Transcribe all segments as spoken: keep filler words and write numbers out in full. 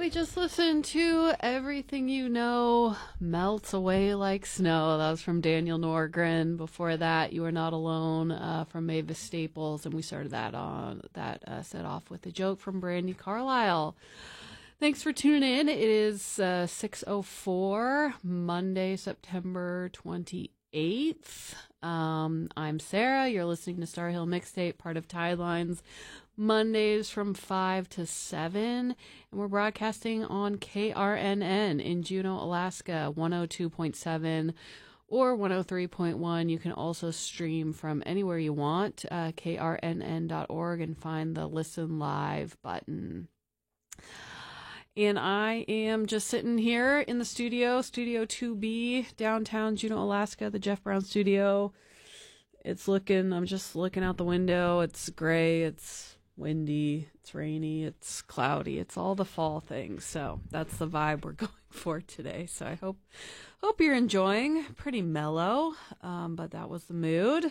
we just listened to Everything You Know Melts Away Like Snow. That was from Daniel Norgren. Before that, You Are Not Alone uh, from Mavis Staples. And we started that on that uh, set off with a joke from Brandi Carlile. Thanks for tuning in. It is uh, six oh four, Monday, September twenty-eighth. Um, I'm Sarah. You're listening to Star Hill Mixtape, part of Tidelines, Mondays from five to seven. And we're broadcasting on K R N N in Juneau, Alaska, one oh two point seven or one oh three point one. You can also stream from anywhere you want, uh, K R N N dot org, and find the Listen Live button. And I am just sitting here in the studio, Studio two B, downtown Juneau, Alaska, the Jeff Brown studio. It's looking, I'm just looking out the window. It's gray, it's windy, it's rainy, it's cloudy. It's all the fall things. So that's the vibe we're going for today. So I hope, hope you're enjoying. Pretty mellow, um, but that was the mood.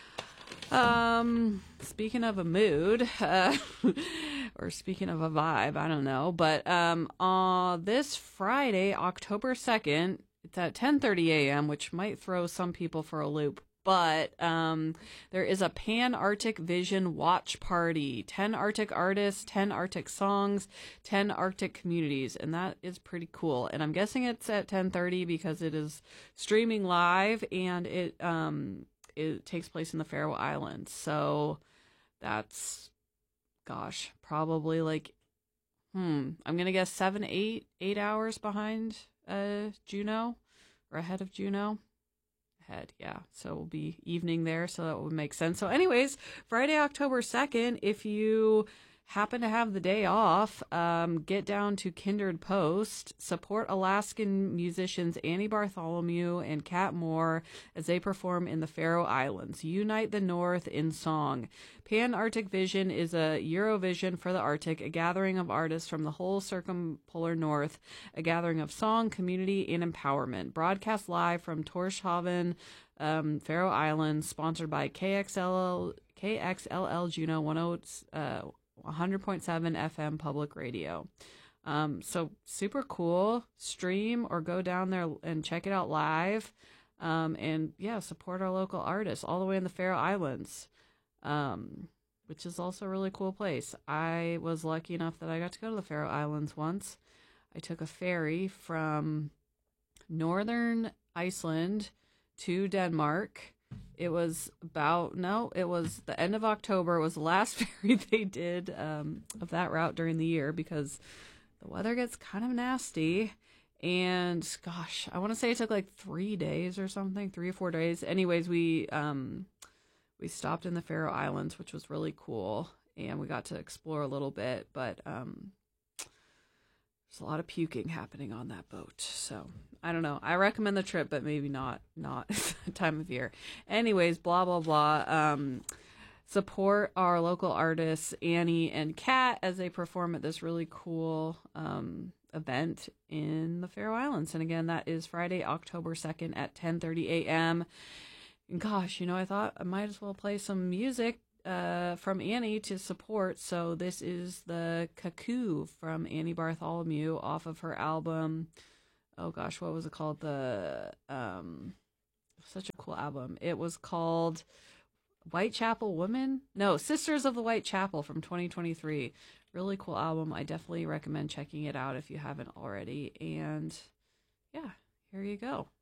Um, speaking of a mood, uh, or speaking of a vibe, I don't know, but, um, uh, this Friday, October second, it's at ten thirty a.m., which might throw some people for a loop, but, um, there is a Pan-Arctic Vision watch party, ten Arctic artists, ten Arctic songs, ten Arctic communities, and that is pretty cool. And I'm guessing it's at ten thirty because it is streaming live, and it, um, it takes place in the Faroe Islands. So that's, gosh, probably like, hmm, I'm going to guess seven, eight, eight hours behind uh, Juneau, or ahead of Juneau. Ahead, yeah. So it'll be evening there, so that would make sense. So anyways, Friday, October second, if you happen to have the day off, um, get down to Kindred Post, support Alaskan musicians Annie Bartholomew and Kat Moore as they perform in the Faroe Islands. Unite the North in song. Pan-Arctic Vision is a Eurovision for the Arctic, a gathering of artists from the whole circumpolar north, a gathering of song, community, and empowerment. Broadcast live from Torshavn, um, Faroe Islands, sponsored by K X L L, K X L L Juneau one hundred point seven F M public radio. Um, so super cool. Stream or go down there and check it out live. Um, and yeah, support our local artists all the way in the Faroe Islands, um, which is also a really cool place. I was lucky enough that I got to go to the Faroe Islands once. I took a ferry from northern Iceland to Denmark. It was about, no, it was the end of October. It was the last ferry they did um, of that route during the year because the weather gets kind of nasty. And gosh, I want to say it took like three days or something, three or four days. Anyways, we um, we stopped in the Faroe Islands, which was really cool. And we got to explore a little bit, but um, there's a lot of puking happening on that boat. So I don't know. I recommend the trip, but maybe not, not that time of year. Anyways, blah, blah, blah. Um, support our local artists, Annie and Kat, as they perform at this really cool um, event in the Faroe Islands. And again, that is Friday, October second at ten thirty a.m. And gosh, you know, I thought I might as well play some music uh from Annie to support. So this is the Cuckoo from Annie Bartholomew off of her album, oh gosh, what was it called? The um such a cool album. It was called Whitechapel Women? No, Sisters of the Whitechapel from twenty twenty-three. Really cool album. I definitely recommend checking it out if you haven't already. And yeah, here you go.